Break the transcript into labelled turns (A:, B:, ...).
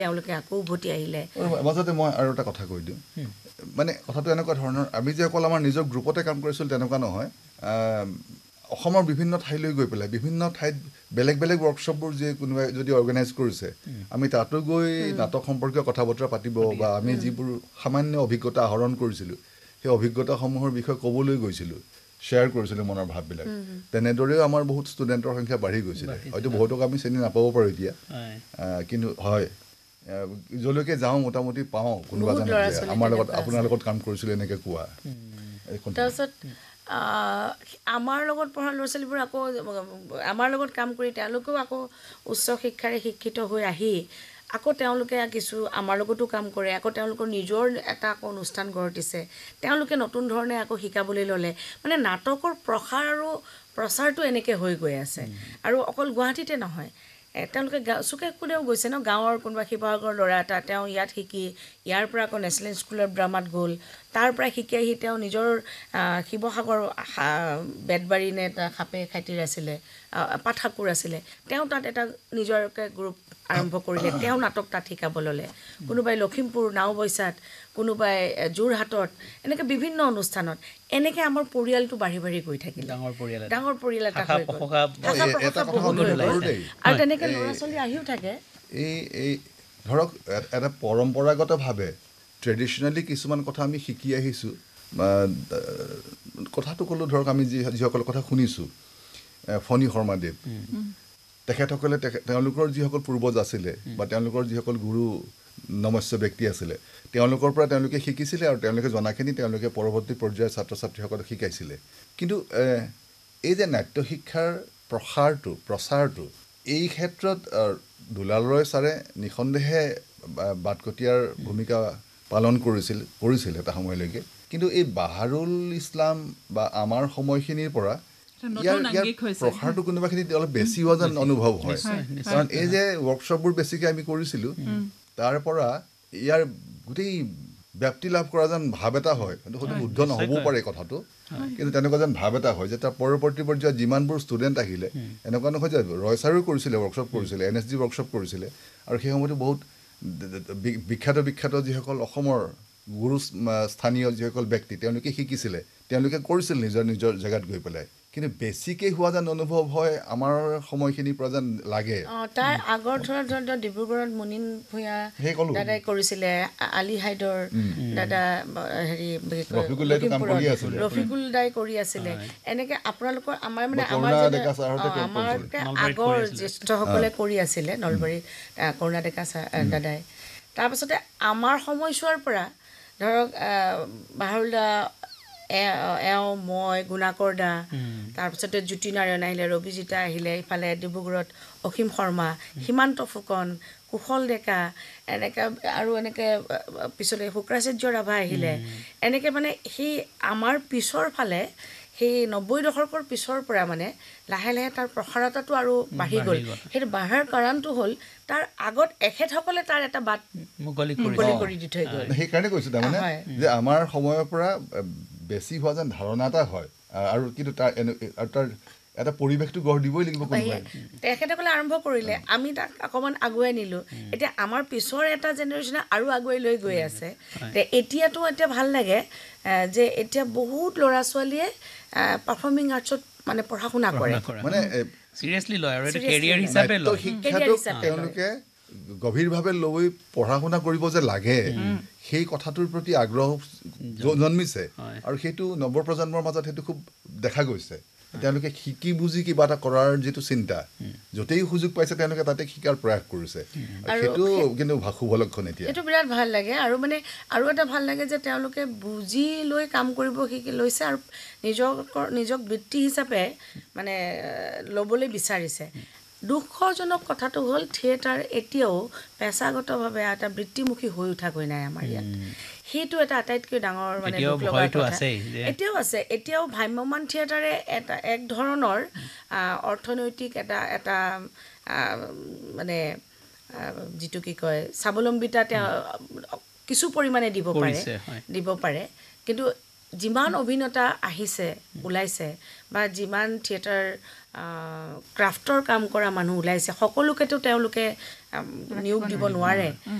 A: তেওঁলোকে আকৌ উভতি আহিলে
B: মাজতে মই আৰু এটা কথা কৈ দিওঁ মানে কথাটো এনেকুৱা ধৰণৰ আমি যে অকল আমাৰ নিজৰ গ্ৰুপতে কাম কৰিছিলোঁ তেনেকুৱা নহয় অসমৰ বিভিন্ন ঠাইলৈ গৈ পেলাই বিভিন্ন ঠাইত বেলেগ বেলেগ ৱৰ্কশ্বপবোৰ যে কোনোবাই যদি অৰ্গেনাইজ কৰিছে আমি তাতো গৈ নাটক সম্পৰ্কীয় কথা বতৰা পাতিব বা আমি যিবোৰ সামান্য অভিজ্ঞতা আহৰণ কৰিছিলোঁ সেই অভিজ্ঞতাসমূহৰ বিষয়ে ক'বলৈ গৈছিলোঁ শ্বেয়াৰ কৰিছিলোঁ মনৰ ভাৱবিলাক তেনেদৰেও আমাৰ বহুত ষ্টুডেণ্টৰ সংখ্যা বাঢ়ি গৈছিলে হয়তো বহুতক আমি চিনি নাপাব পাৰোঁ এতিয়া কিন্তু হয় যলৈকে যাওঁ মোটামুটি পাওঁ কোনোবা এজনে আমাৰ লগত আপোনাৰ লগত কাম কৰিছিলোঁ এনেকৈ কোৱা
A: তাৰপিছত আমাৰ লগত পঢ়া ল'ৰা ছোৱালীবোৰ আকৌ আমাৰ লগত কাম কৰি তেওঁলোকেও আকৌ উচ্চ শিক্ষাৰে শিক্ষিত হৈ আহি আকৌ তেওঁলোকে কিছু আমাৰ লগতো কাম কৰে আকৌ তেওঁলোকৰ নিজৰ এটা আকৌ অনুষ্ঠান গঢ় দিছে তেওঁলোকে নতুন ধৰণে আকৌ শিকাবলৈ ল'লে মানে নাটকৰ প্ৰসাৰ আৰু প্ৰচাৰটো এনেকৈ হৈ গৈ আছে আৰু অকল গুৱাহাটীতে নহয় তেওঁলোকে চুকে কোনেও গৈছে ন গাঁৱৰ কোনোবা শিৱসাগৰৰ ল'ৰা এটা তেওঁ ইয়াত শিকি ইয়াৰ পৰা আকৌ নেশ্যনেল স্কুলৰ ড্ৰামাত গ'ল তাৰ পৰা শিকি আহি তেওঁ নিজৰ শিৱসাগৰ বেতবাৰী নে এটা সাপে খাইটিৰ আছিলে পাঠাকুৰ আছিলে তেওঁ তাত এটা নিজৰকে গ্ৰুপ আৰম্ভ কৰিলে তেওঁ নাটক তাত শিকাব ল'লে কোনোবাই লখিমপুৰ নাওবৈচাত কোনোবাই যোৰহাটত এনেকৈ বিভিন্ন অনুষ্ঠানত এনেকৈ আমাৰ পৰিয়ালটো বাঢ়ি বাঢ়ি গৈ থাকিল ডাঙৰ পৰিয়াল এটা হৈ গ'ল আৰু তেনেকৈ ল'ৰা ছোৱালী আহিও থাকে
B: এই ধৰক এটা পৰম্পৰাগতভাৱে ট্ৰেডিশ্যনেলি কিছুমান কথা আমি শিকি আহিছোঁ কথাটো ক'লোঁ ধৰক আমি যিসকল কথা শুনিছোঁ ফণী শৰ্মাদেৱ তেখেতসকলে তেওঁলোকৰ যিসকল পূৰ্বজ আছিলে বা তেওঁলোকৰ যিসকল গুৰু নমস্য ব্যক্তি আছিলে তেওঁলোকৰ পৰা তেওঁলোকে শিকিছিলে আৰু তেওঁলোকে জনাখিনি তেওঁলোকে পৰৱৰ্তী পৰ্যায়ৰ ছাত্ৰ ছাত্ৰীসকলক শিকাইছিলে কিন্তু এই যে নাট্য শিক্ষাৰ প্ৰচাৰটো এই ক্ষেত্ৰত দুলাল ৰয় ছাৰে নিঃসন্দেহে বাটকটীয়াৰ ভূমিকা পালন কৰিছিল এটা সময়লৈকে কিন্তু এই বাহাৰুল ইছলাম বা আমাৰ সময়খিনিৰ পৰা ইয়াৰ প্ৰসাৰটো কোনোবাখিনিত অলপ বেছি হোৱা যেন অনুভৱ হয় কাৰণ এই যে ৱৰ্কশ্বপবোৰ বেছিকৈ আমি কৰিছিলোঁ তাৰ পৰা ইয়াৰ গোটেই ব্যাপ্তি লাভ কৰা যেন ভাৱ এটা হয় কিন্তু হয়তো শুদ্ধ নহ'বও পাৰে কথাটো কিন্তু তেনেকুৱা যেন ভাৱ এটা হয় যে তাৰ পৰৱৰ্তী পৰ্যায়ত যিমানবোৰ ষ্টুডেণ্ট আহিলে এনেকুৱা নহয় যে ৰয় ছাৰেও কৰিছিলে ৱৰ্কশ্বপ কৰিছিলে NSG ৱৰ্কশ্বপ কৰিছিলে আৰু সেই সময়তো বহুত বিখ্যাত যিসকল অসমৰ গুৰু স্থানীয় যিসকল ব্যক্তি তেওঁলোকে শিকিছিলে তেওঁলোকে কৰিছিল নিজৰ জেগাত গৈ পেলাই কিন্তু বেছিকৈ হোৱা যেন অনুভৱ হয় আমাৰ সময়খিনিৰ পৰা যেন লাগে
A: তাৰ আগৰ ধৰা ডিব্ৰুগড়ত মুনিন ভূঞা দাদাই কৰিছিলে আলি হাইদৰ দাদা হেৰি ৰফিকুল দাই কৰি আছিলে এনেকৈ আপোনালোকৰ আমাৰ মানে আমাৰ আগৰ জ্যেষ্ঠসকলে কৰি আছিলে নলবাৰীত কৰুণা ডেকা দাদাই তাৰপাছতে আমাৰ সময়ছোৱাৰ পৰা ধৰক বাহাৰুল দা মই গুণাকৰ দা তাৰপিছতে জ্যোতি নাৰায়ণ আহিলে ৰবিজিতা আহিলে ইফালে ডিব্ৰুগড়ত অসীম শৰ্মা সীমান্ত ফুকন কুশল ডেকা এনেকৈ আৰু এনেকৈ পিছলৈ শুক্ৰাচাৰ্য ৰাভা আহিলে এনেকৈ মানে সেই আমাৰ পিছৰ ফালে সেই 90 দশকৰ পিছৰ পৰা মানে লাহে লাহে তাৰ প্ৰসাৰতাটো আৰু বাঢ়ি গ'ল সেইটো বাঢ়াৰ কাৰণটো হ'ল তাৰ আগত এখেতসকলে তাৰ এটা বাট মুকলি কৰি দি থৈ গ'ল
B: সেইকাৰণে কৈছোঁ তাৰমানে যে আমাৰ সময়ৰ পৰা বেছি হোৱা যেন ধাৰণা এটা হয় আৰু কিন্তু তাৰ এটা পৰিৱেশটো গঢ় দিবই লাগিব
A: তেখেতসকলে আৰম্ভ কৰিলে আমি তাক অকণমান আগুৱাই নিলোঁ এতিয়া আমাৰ পিছৰ এটা জেনেৰেশ্যনে আৰু আগুৱাই লৈ গৈ আছে এতিয়াতো এতিয়া ভাল লাগে যে এতিয়া বহুত ল'ৰা ছোৱালীয়ে পাৰফৰ্মিং আৰ্টছত মানে পঢ়া শুনা কৰে
B: মানে
C: চিৰিয়াছলি লয় আৰু এটা কেৰিয়াৰ হিচাপে লয়
B: শিক্ষাটো তেওঁলোকে গভীৰভাৱে লৈ পঢ়া শুনা কৰিব যে লাগে সেই কথাটোৰ প্ৰতি আগ্ৰহ জন্মিছে আৰু সেইটো নৱপ্ৰজন্মৰ মাজত সেইটো খুব দেখা গৈছে তেওঁলোকে শিকি বুজি কিবা এটা কৰাৰ যিটো চিন্তা য'তেই সুযোগ পাইছে তেওঁলোকে তাতে শিকাৰ প্ৰয়াস কৰিছে সেইটো কিন্তু শুভ লক্ষণ এতিয়া
A: এইটো বিৰাট ভাল লাগে আৰু মানে আৰু এটা ভাল লাগে যে তেওঁলোকে বুজি লৈ কাম কৰিব শিকি লৈছে আৰু নিজক বৃত্তি হিচাপে মানে ল'বলৈ বিচাৰিছে দুখজনক কথাটো হ'ল থিয়েটাৰ এতিয়াও পেছাগতভাৱে এটা বৃত্তিমুখী হৈ উঠাগৈ নাই আমাৰ ইয়াত সেইটো এটা আটাইতকৈ ডাঙৰ মানে দুখ লগা কথা এতিয়াও আছে এতিয়াও ভ্ৰাম্যমান থিয়েটাৰে এক ধৰণৰ অৰ্থনৈতিক এটা মানে যিটো কি কয় স্বাৱলম্বিতা কিছু পৰিমাণে দিব পাৰে কিন্তু যিমান অভিনেতা আহিছে ওলাইছে বা যিমান থিয়েটাৰ ক্ৰাফ্টৰ কাম কৰা মানুহ ওলাইছে সকলোকেতো তেওঁলোকে নিয়োগ দিব নোৱাৰে